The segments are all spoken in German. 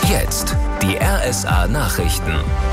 Jetzt die RSA Nachrichten.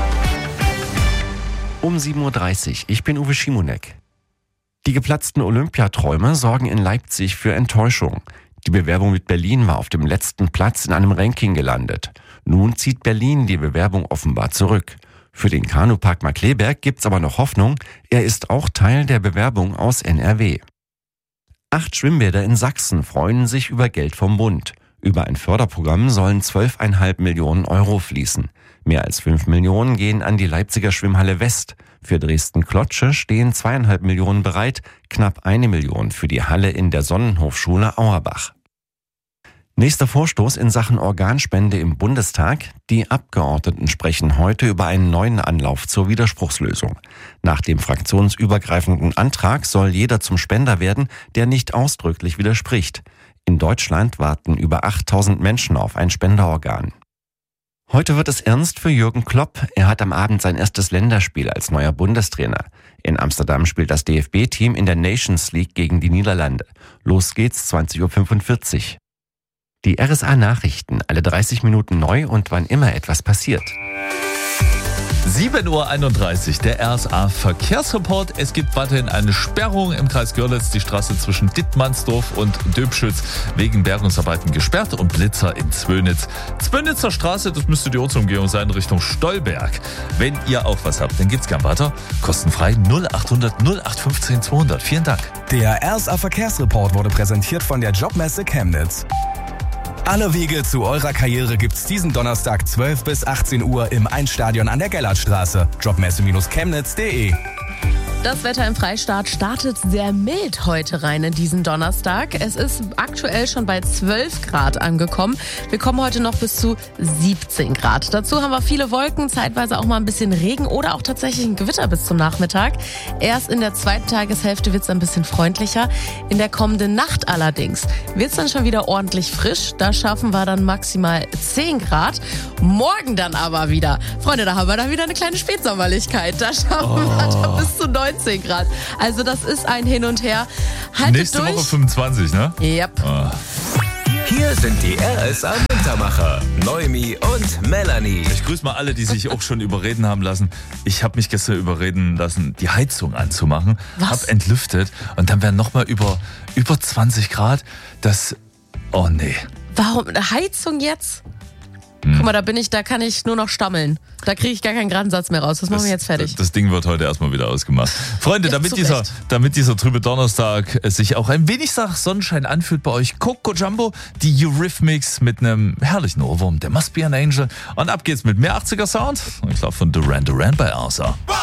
Um 7.30 Uhr. Ich bin Uwe Schimonek. Die geplatzten Olympiaträume sorgen in Leipzig für Enttäuschung. Die Bewerbung mit Berlin war auf dem letzten Platz in einem Ranking gelandet. Nun zieht Berlin die Bewerbung offenbar zurück. Für den Kanupark Markkleeberg gibt's aber noch Hoffnung. Er ist auch Teil der Bewerbung aus NRW. 8 Schwimmbäder in Sachsen freuen sich über Geld vom Bund. Über ein Förderprogramm sollen 12,5 Millionen Euro fließen. Mehr als 5 Millionen gehen an die Leipziger Schwimmhalle West. Für Dresden-Klotsche stehen 2,5 Millionen bereit, knapp 1 Million für die Halle in der Sonnenhofschule Auerbach. Nächster Vorstoß in Sachen Organspende im Bundestag. Die Abgeordneten sprechen heute über einen neuen Anlauf zur Widerspruchslösung. Nach dem fraktionsübergreifenden Antrag soll jeder zum Spender werden, der nicht ausdrücklich widerspricht. In Deutschland warten über 8.000 Menschen auf ein Spenderorgan. Heute wird es ernst für Jürgen Klopp. Er hat am Abend sein erstes Länderspiel als neuer Bundestrainer. In Amsterdam spielt das DFB-Team in der Nations League gegen die Niederlande. Los geht's, 20.45 Uhr. Die RSA-Nachrichten, alle 30 Minuten neu und wann immer etwas passiert. 7.31 Uhr, der RSA-Verkehrsreport. Es gibt weiterhin eine Sperrung im Kreis Görlitz. Die Straße zwischen Dittmannsdorf und Döbschütz wegen Bergungsarbeiten gesperrt und Blitzer in Zwönitz. Zwönitzer Straße, das müsste die Ortsumgehung sein, Richtung Stolberg. Wenn ihr auch was habt, dann geht's gern weiter. Kostenfrei 0800 0815 200. Vielen Dank. Der RSA-Verkehrsreport wurde präsentiert von der Jobmesse Chemnitz. Alle Wege zu eurer Karriere gibt's diesen Donnerstag 12 bis 18 Uhr im Einstadion an der Gellertstraße. Jobmesse-chemnitz.de. Das Wetter im Freistaat startet sehr mild heute rein in diesen Donnerstag. Es ist aktuell schon bei 12 Grad angekommen. Wir kommen heute noch bis zu 17 Grad. Dazu haben wir viele Wolken, zeitweise auch mal ein bisschen Regen oder auch tatsächlich ein Gewitter bis zum Nachmittag. Erst in der zweiten Tageshälfte wird es ein bisschen freundlicher. In der kommenden Nacht allerdings wird es dann schon wieder ordentlich frisch. Da schaffen wir dann maximal 10 Grad. Morgen dann aber wieder. Freunde, da haben wir dann wieder eine kleine Spätsommerlichkeit. Da schaffen wir dann bis zu 19 Grad. Also das ist ein Hin und Her. Haltet Nächste durch. Woche 25, ne? Yep. Hier sind die RSA Wintermacher, Noemi und Melanie. Ich grüße mal alle, die sich auch schon überreden haben lassen. Ich habe mich gestern überreden lassen, die Heizung anzumachen. Was? Hab entlüftet und dann wären nochmal über 20 Grad. Oh nee. Warum? Heizung jetzt? Guck mal, da kann ich nur noch stammeln. Da kriege ich gar keinen Geraden mehr raus. Das machen wir jetzt fertig. Das Ding wird heute erstmal wieder ausgemacht. Freunde, Ja, damit dieser trübe Donnerstag sich auch ein wenig nach Sonnenschein anfühlt bei euch, Coco Jumbo, die Eurythmics mit einem herrlichen Ohrwurm, der Must Be an Angel. Und ab geht's mit mehr 80er Sound. Ich glaube von Duran Duran bei RSA.